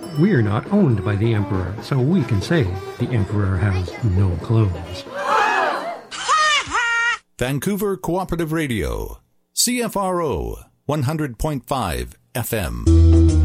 We're not owned by the Emperor, so we can say the Emperor has no clothes. Vancouver Cooperative Radio, CFRO 100.5 FM.